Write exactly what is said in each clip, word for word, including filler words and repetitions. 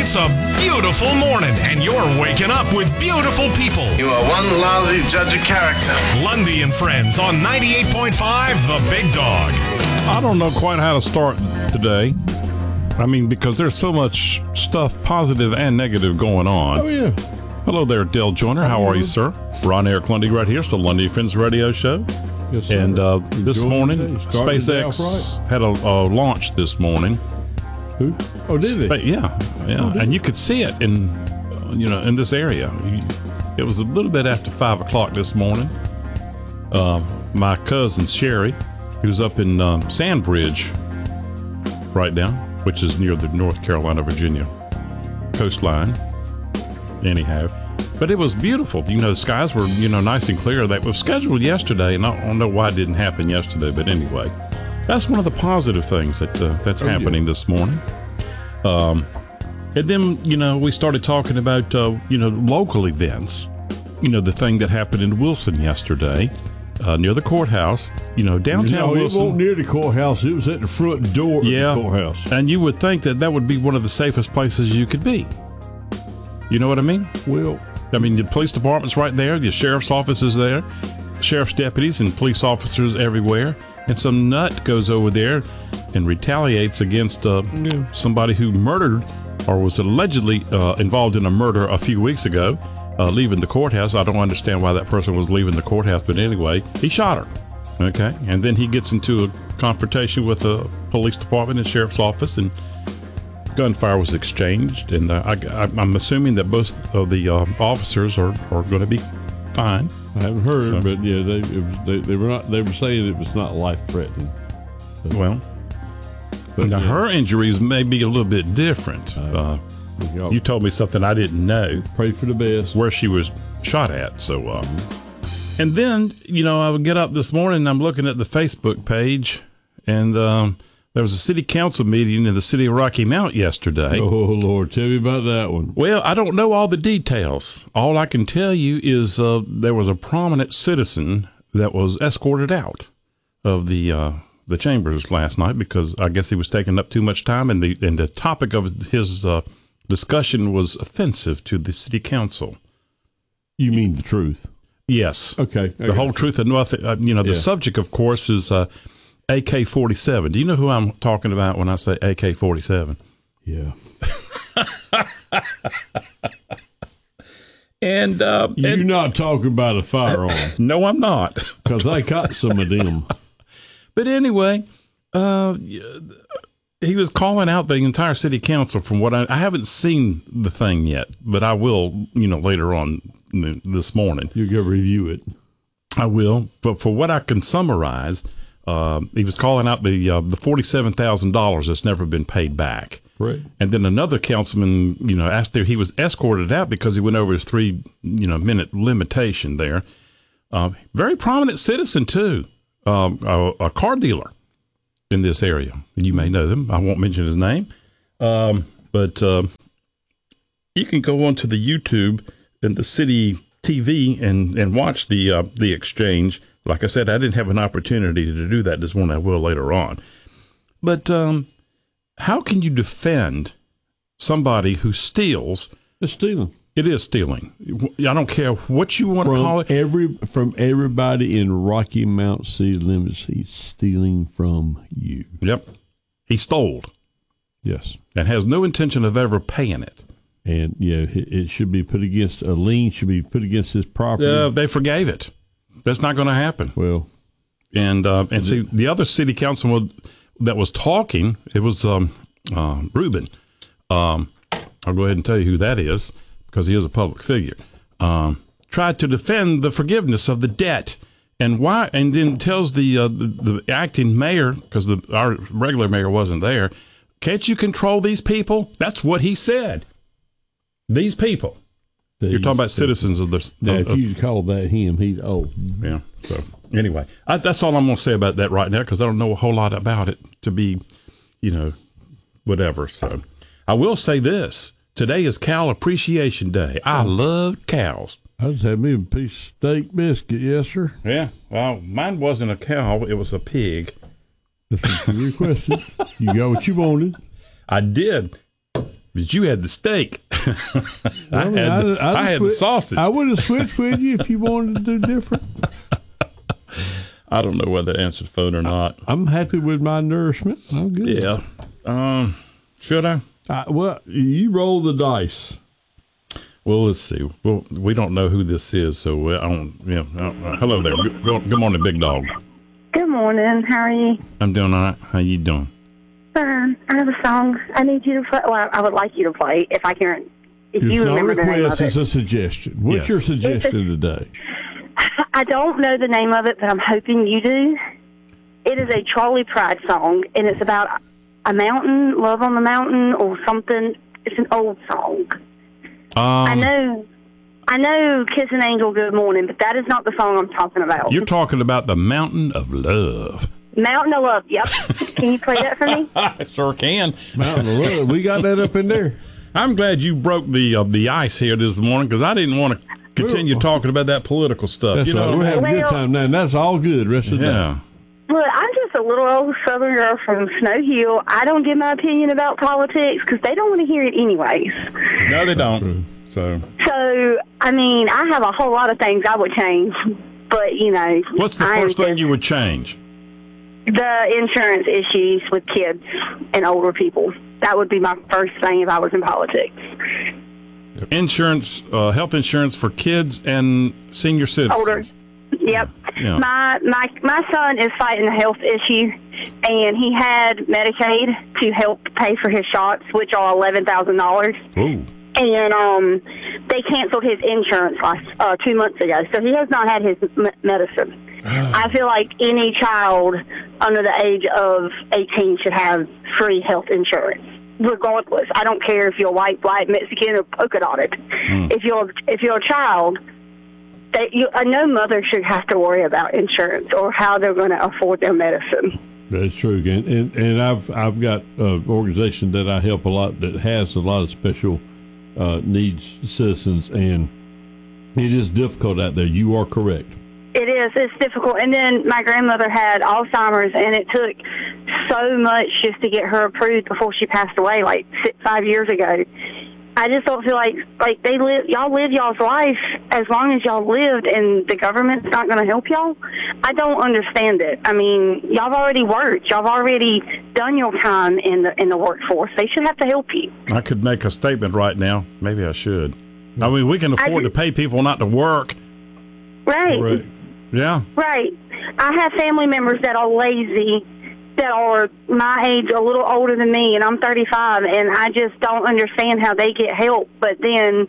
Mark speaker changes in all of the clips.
Speaker 1: It's a beautiful morning, and you're waking up with beautiful people.
Speaker 2: You are one lousy judge of character.
Speaker 1: Lundy and Friends on ninety-eight point five, The Big Dog.
Speaker 3: I don't know quite how to start today. I mean, because there's so much stuff, positive and negative, going on.
Speaker 4: Oh, yeah.
Speaker 3: Hello there, Dale Joyner. How are you, sir? Ron Eric Lundy right here. It's the Lundy and Friends radio show.
Speaker 4: Yes, sir.
Speaker 3: And uh, this
Speaker 4: Enjoyed
Speaker 3: morning,
Speaker 4: the day. Started the day off
Speaker 3: SpaceX
Speaker 4: right.
Speaker 3: had a, a launch this morning.
Speaker 4: Who? Oh, did it?
Speaker 3: But yeah, yeah,
Speaker 4: Oh, did
Speaker 3: and you could see it in, uh, you know, in this area. You- It was a little bit after five o'clock this morning. Uh, my cousin Sherry, who's up in um, Sandbridge, right now, which is near the North Carolina Virginia coastline. Anyhow, but it was beautiful. You know, the skies were, you know, nice and clear. That was scheduled yesterday, and I don't know why it didn't happen yesterday. But anyway, that's one of the positive things that uh, that's
Speaker 4: Oh,
Speaker 3: happening
Speaker 4: yeah.
Speaker 3: this morning. Um, and then, you know, we started talking about, uh, you know, local events. You know, the thing that happened in Wilson yesterday, uh, near the courthouse. You know, downtown
Speaker 4: no, it
Speaker 3: Wilson.
Speaker 4: wasn't near the courthouse. It was at the front door
Speaker 3: Yeah.
Speaker 4: of the courthouse.
Speaker 3: And you would think that that would be one of the safest places you could be. You know what I mean?
Speaker 4: Well,
Speaker 3: I mean, the police department's right there. The sheriff's office is there. Sheriff's deputies and police officers everywhere. And some nut goes over there and retaliates against uh,
Speaker 4: Yeah.
Speaker 3: somebody who murdered or was allegedly uh, involved in a murder a few weeks ago, uh, leaving the courthouse. I don't understand why that person was leaving the courthouse, but anyway, he shot her. Okay. And then he gets into a confrontation with the police department and sheriff's office, and gunfire was exchanged, and uh, I, I, I'm assuming that both of the uh, officers are, are going to be fine.
Speaker 4: I haven't heard,
Speaker 3: So-
Speaker 4: but yeah, they, it was, they they were not. They were saying it was not life threatening.
Speaker 3: Well,
Speaker 4: But
Speaker 3: now
Speaker 4: yeah,
Speaker 3: her injuries may be a little bit different. Uh,
Speaker 4: y'all
Speaker 3: you told me something I didn't know,
Speaker 4: pray for the best.
Speaker 3: where she was shot at. So, uh, and then you know, I would get up this morning and I'm looking at the Facebook page, and um, there was a city council meeting in the city of Rocky Mount yesterday.
Speaker 4: Oh Lord, tell me about that one.
Speaker 3: Well, I don't know all the details. All I can tell you is uh, there was a prominent citizen that was escorted out of the uh, the chambers last night because I guess he was taking up too much time, and the and the topic of his uh, discussion was offensive to the city council.
Speaker 4: You mean the truth?
Speaker 3: Yes,
Speaker 4: Okay, I
Speaker 3: the
Speaker 4: got
Speaker 3: whole
Speaker 4: you.
Speaker 3: truth and nothing. Uh, you know, the
Speaker 4: Yeah.
Speaker 3: subject, of course, is uh, A K forty-seven. Do you know who I'm talking about when I say A K forty-seven?
Speaker 4: Yeah.
Speaker 3: And uh,
Speaker 4: You're
Speaker 3: and-
Speaker 4: not talking about a firearm
Speaker 3: no, I'm not.
Speaker 4: because I got some of them.
Speaker 3: But anyway, uh, he was calling out the entire city council from what I, I haven't seen the thing yet, but I will, you know, later on this morning.
Speaker 4: You go review it.
Speaker 3: I will. But for what I can summarize, uh, he was calling out the uh, the forty-seven thousand dollars that's never been paid back.
Speaker 4: Right.
Speaker 3: And then another councilman, you know, after he was escorted out because he went over his three, you know, minute limitation there. Uh, very prominent citizen too, um, a, a car dealer in this area. You may know them. I won't mention his name, um, but uh, you can go onto the YouTube and the city T V and and watch the uh, the exchange. Like I said, I didn't have an opportunity to do that this morning. I will later on, but. Um, How can you defend somebody who steals?
Speaker 4: It's stealing.
Speaker 3: It is stealing. I don't care what you want to call
Speaker 4: From
Speaker 3: it.
Speaker 4: every from everybody in Rocky Mount city limits, he's stealing from you.
Speaker 3: Yep. He stole
Speaker 4: Yes.
Speaker 3: and has no intention of ever paying it.
Speaker 4: And yeah, it, it should be put against a lien. Should be put against his property.
Speaker 3: Uh, they forgave it. That's not going to happen.
Speaker 4: Well,
Speaker 3: And uh, and see, the other city councilman that was talking, it was um, uh, Reuben. Um, I'll go ahead and tell you who that is because he is a public figure. Um, tried to defend the forgiveness of the debt, and why? And then tells the uh, the, the acting mayor, because the our regular mayor wasn't there. Can't you control these people? That's what he said. These people. You're talking about citizens of the.
Speaker 4: now,
Speaker 3: of,
Speaker 4: if you call that him, he's old.
Speaker 3: yeah. So anyway, I, that's all I'm going to say about that right now because I don't know a whole lot about it to be, you know, whatever. So I will say this: today is Cow Appreciation Day. I love cows.
Speaker 4: I just had me a piece of steak biscuit, yes, sir.
Speaker 3: Yeah. Well, mine wasn't a cow; it was a pig.
Speaker 4: That's what you requested. You got what you wanted.
Speaker 3: I did. But you had the steak. I,
Speaker 4: I, mean,
Speaker 3: had the,
Speaker 4: I,
Speaker 3: I had the sausage.
Speaker 4: I would have switched with you if you wanted to do different.
Speaker 3: I don't know whether to answer the phone or not.
Speaker 4: I'm happy with my nourishment. I'm good.
Speaker 3: Yeah. Um, should I?
Speaker 4: Uh, well, you roll the dice.
Speaker 3: Well, let's see. Well, we don't know who this is, so I don't. Yeah. Uh, hello there. Good, good morning, big dog.
Speaker 5: Good morning. How are you?
Speaker 3: I'm doing all right. How you doing?
Speaker 5: Fine. I have a song I need you to play. Well, I would like you to play if I can. If
Speaker 4: It's
Speaker 5: you
Speaker 4: not a
Speaker 5: remember the name of
Speaker 4: request, it's
Speaker 5: it.
Speaker 4: a suggestion. What's
Speaker 3: Yes.
Speaker 4: your suggestion today?
Speaker 5: I don't know the name of it, but I'm hoping you do. It is a Trolley Pride song, and it's about a mountain, love on the mountain, or something. It's an old song.
Speaker 3: Um,
Speaker 5: I know. I know Kiss an Angel Good Morning, but that is not the song I'm talking about.
Speaker 3: You're talking about the Mountain of Love.
Speaker 5: Mountain of Love, yep. Can you play that for me?
Speaker 3: I sure can.
Speaker 4: Mountain of Love. We got that up in there.
Speaker 3: I'm glad you broke the uh, the ice here this morning because I didn't want to continue talking about that political stuff.
Speaker 4: That's
Speaker 3: you know
Speaker 4: right. We're
Speaker 3: what I mean?
Speaker 4: having a good
Speaker 5: Well-
Speaker 4: time now, and that's all good. Rest of the day.
Speaker 3: Yeah.
Speaker 5: Look, I'm just a little old Southern girl from Snow Hill. I don't give my opinion about politics because they don't want to hear it anyways.
Speaker 3: No, they don't. So,
Speaker 5: So, I mean, I have a whole lot of things I would change, but, you know.
Speaker 3: what's the
Speaker 5: I am
Speaker 3: first thing
Speaker 5: just-
Speaker 3: you would change?
Speaker 5: The insurance issues with kids and older people. That would be my first thing if I was in politics.
Speaker 3: Insurance, uh, health insurance for kids and senior citizens.
Speaker 5: Older. Yep.
Speaker 3: Yeah.
Speaker 5: My my my son is fighting a health issue, and he had Medicaid to help pay for his shots, which are eleven thousand dollars.
Speaker 3: Ooh.
Speaker 5: And um, they canceled his insurance last uh, two months ago, so he has not had his m- medicine. I feel like any child under the age of eighteen should have free health insurance, regardless. I don't care if you're white, black, Mexican, or polka dotted.
Speaker 3: Hmm.
Speaker 5: If you're if you're a child, they, you, uh, no mother should have to worry about insurance or how they're going to afford their medicine.
Speaker 4: That's true, and and, and I've I've got an organization that I help a lot that has a lot of special uh, needs citizens, and it is difficult out there. You are correct.
Speaker 5: It is. It's difficult. And then my grandmother had Alzheimer's, and it took so much just to get her approved before she passed away, like six, five years ago. I just don't feel like like they live. Y'all live y'all's life as long as y'all lived, and the government's not going to help y'all. I don't understand it. I mean, y'all have already worked. Y'all have already done your time in the in the workforce. They should have to help you.
Speaker 3: I could make a statement right now. Maybe I should. I mean, we can afford to pay people not to work.
Speaker 5: Right.
Speaker 4: Correct.
Speaker 3: Yeah.
Speaker 5: Right. I have family members that are lazy, that are my age, a little older than me, and I'm thirty-five, and I just don't understand how they get help. But then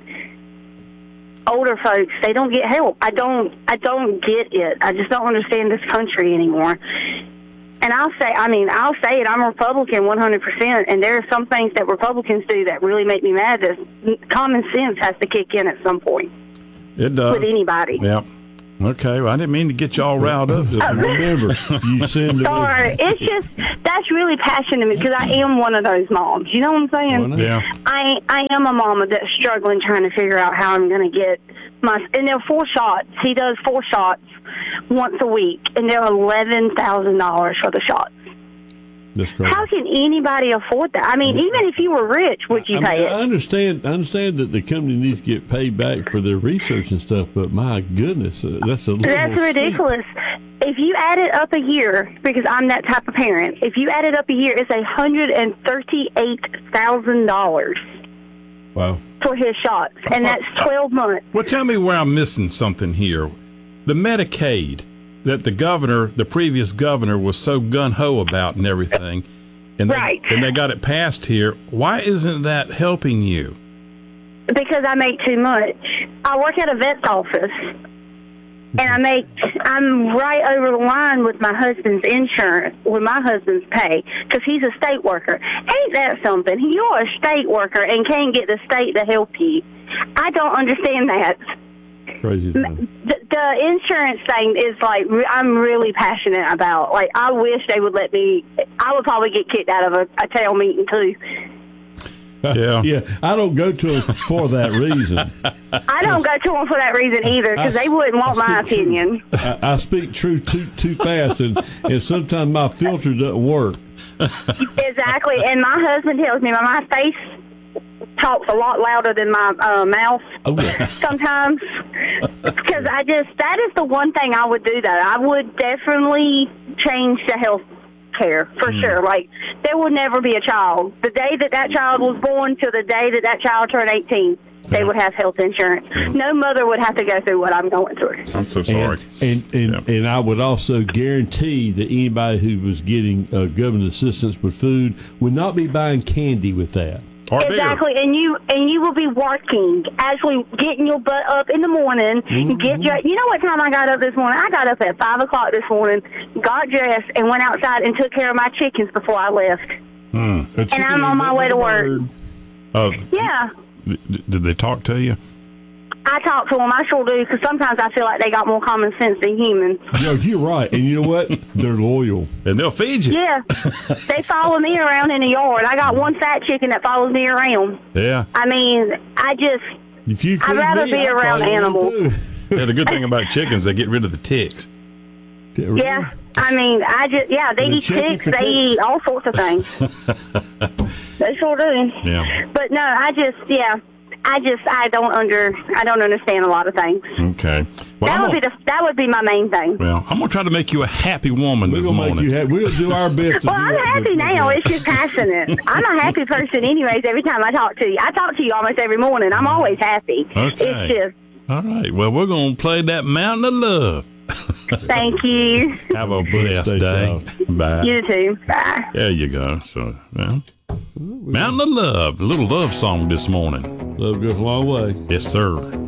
Speaker 5: older folks, they don't get help. I don't. I don't get it. I just don't understand this country anymore. And I'll say, I mean, I'll say it. I'm a Republican one hundred percent, and there are some things that Republicans do that really make me mad. That common sense has to kick in at some point
Speaker 3: It does.
Speaker 5: with anybody.
Speaker 3: Yeah. Okay. Well, I didn't mean to get you all riled up.
Speaker 4: Remember, you send
Speaker 5: Sorry, it's just that's really passionate to me because I am one of those moms. You know what I'm saying?
Speaker 3: Yeah.
Speaker 5: I I am a mama that's struggling trying to figure out how I'm going to get my. And they're four shots. He does four shots once a week, and they're eleven thousand dollars for the shots.
Speaker 4: That's correct.
Speaker 5: How can anybody afford that? I mean, even if you were rich, would you
Speaker 4: I,
Speaker 5: pay
Speaker 4: mean,
Speaker 5: it?
Speaker 4: I understand. I understand that the company needs to get paid back for their research and stuff, but my goodness, uh, that's a little
Speaker 5: That's
Speaker 4: steep.
Speaker 5: ridiculous. If you add it up a year, because I'm that type of parent, if you add it up a year, it's a hundred and thirty-eight thousand dollars
Speaker 4: Wow.
Speaker 5: for his shots, and that's twelve months.
Speaker 3: Well, tell me where I'm missing something here. The Medicaid that the governor, the previous governor, was so gun-ho about and everything, and they,
Speaker 5: Right.
Speaker 3: and they got it passed here. Why isn't that helping you?
Speaker 5: Because I make too much. I work at a vet's office, and I make, I'm right over the line with my husband's insurance, with my husband's pay, because he's a state worker. Ain't that something? You're a state worker and can't get the state to help you. I don't understand that.
Speaker 4: Crazy. thing.
Speaker 5: The, the insurance thing is like, re- I'm really passionate about. Like, I wish they would let me, I would probably get kicked out of a, a town meeting too.
Speaker 3: Yeah.
Speaker 4: Yeah, I don't go to them for that reason.
Speaker 5: I don't go to them for that reason either, because they wouldn't want my
Speaker 4: speak truth.
Speaker 5: opinion.
Speaker 4: I, I speak truth too too fast, and, and sometimes my filter doesn't work.
Speaker 5: Exactly. And my husband tells me my, my face talks a lot louder than my uh, mouth
Speaker 4: Oh, yeah.
Speaker 5: sometimes. Because I just, that is the one thing I would do, though. I would definitely change the health care, for
Speaker 3: Mm.
Speaker 5: sure. Like, there would never be a child. The day that that child was born to the day that that child turned eighteen, they would have health insurance. No mother would have to go through what I'm going through.
Speaker 3: I'm so sorry.
Speaker 4: And and, and,
Speaker 3: Yeah.
Speaker 4: and I would also guarantee that anybody who was getting uh, government assistance with food would not be buying candy with that.
Speaker 3: Or beer.
Speaker 5: Exactly, and you and you will be working, actually getting your butt up in the morning.
Speaker 3: Mm-hmm.
Speaker 5: Get your, you know what time I got up this morning? I got up at five o'clock this morning, got dressed, and went outside and took care of my chickens before I left.
Speaker 3: Hmm.
Speaker 4: And
Speaker 5: I'm on my way to work.
Speaker 3: Uh,
Speaker 5: Yeah,
Speaker 3: d- did they talk to you?
Speaker 5: I talk to them. I sure do, because sometimes I feel like they got more common sense than humans.
Speaker 4: Yo, you're right. And you know what? They're loyal.
Speaker 3: And they'll feed you.
Speaker 5: Yeah, they follow me around in the yard. I got one fat chicken that follows me around.
Speaker 3: Yeah.
Speaker 5: I mean, I just,
Speaker 4: If you
Speaker 5: I'd
Speaker 4: feed
Speaker 5: rather
Speaker 4: me,
Speaker 5: be
Speaker 4: I'll
Speaker 5: around
Speaker 4: probably
Speaker 5: animals.
Speaker 4: will too.
Speaker 3: Yeah, the good thing about chickens, they get rid of the ticks.
Speaker 5: yeah. I mean, I just, yeah, they
Speaker 4: The
Speaker 5: eat
Speaker 4: chicken
Speaker 5: ticks,
Speaker 4: for
Speaker 5: they
Speaker 4: ticks.
Speaker 5: eat all sorts of things. They sure do.
Speaker 3: Yeah.
Speaker 5: But no, I just, yeah, I just, I don't under, I don't understand a lot of things.
Speaker 3: Okay. Well,
Speaker 5: That
Speaker 3: I'm
Speaker 5: would be
Speaker 3: gonna,
Speaker 5: the, that would be my main thing.
Speaker 3: well, I'm gonna try to make you a happy woman
Speaker 4: We're
Speaker 3: this
Speaker 4: gonna make
Speaker 3: morning.
Speaker 4: you happy. We'll do our best. To
Speaker 5: Well,
Speaker 4: do
Speaker 5: I'm
Speaker 4: that,
Speaker 5: happy
Speaker 4: but-
Speaker 5: now. It's just passionate. I'm a happy person, anyways. Every time I talk to you, I talk to you almost every morning. I'm always happy.
Speaker 3: Okay.
Speaker 5: It's just,
Speaker 3: All right. Well, we're gonna play that Mountain of Love.
Speaker 5: thank you.
Speaker 3: Have a blessed
Speaker 4: Stay
Speaker 3: day. Bye.
Speaker 5: You too. Bye.
Speaker 3: There you go. So, well, Mountain of Love, a little love song this morning.
Speaker 4: Love goes a long way.
Speaker 3: Yes, sir.